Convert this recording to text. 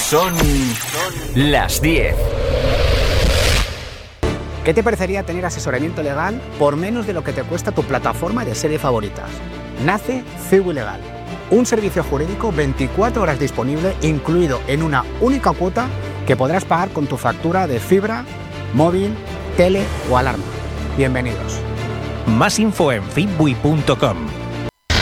Son las 10. ¿Qué te parecería tener asesoramiento legal por menos de lo que te cuesta tu plataforma de series favoritas? Nace Ciwi Legal, un servicio jurídico 24 horas disponible, incluido en una única cuota que podrás pagar con tu factura de fibra, móvil, tele o alarma. Bienvenidos. Más info en fitbui.com.